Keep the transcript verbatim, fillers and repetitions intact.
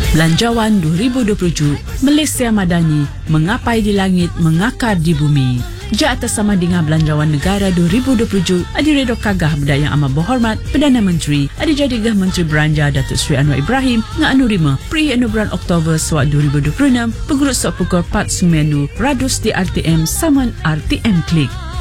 Belanjawan dua ribu dua puluh tujuh, Malaysia Madani, mengapai di langit, mengakar di bumi. Ja atas sama dengan Belanjawan Negara dua ribu dua puluh tujuh, Adi Redo Kagah Berdaya yang amat berhormat Perdana Menteri, Adi Jadigah Menteri Beranja Datuk Seri Anwar Ibrahim, nga anu rima pri anu bulan Oktober suat dua ribu dua puluh enam, pegurut sok pukul empat sembilan radus di R T M saman R T M Klik.